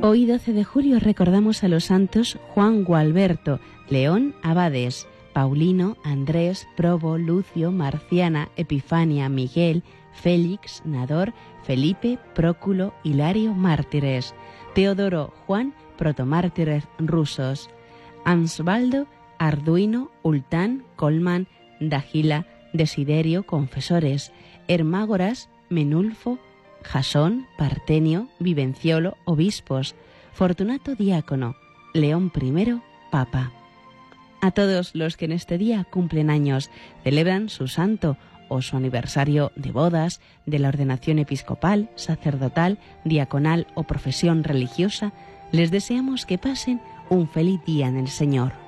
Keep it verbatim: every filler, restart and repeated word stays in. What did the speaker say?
Hoy, doce de julio, recordamos a los santos Juan Gualberto, León Abades, Paulino, Andrés, Probo, Lucio, Marciana, Epifania, Miguel, Félix, Nador, Felipe, Próculo, Hilario, mártires, Teodoro, Juan, protomártires rusos, Ansbaldo, Arduino, Ultán, Colman, Dagila, Desiderio, confesores, Hermágoras, Menulfo, Jasón, Partenio, Vivenciolo, obispos, Fortunato, diácono, León I, papa. A todos los que en este día cumplen años, celebran su santo o su aniversario de bodas, de la ordenación episcopal, sacerdotal, diaconal o profesión religiosa, les deseamos que pasen un feliz día en el Señor.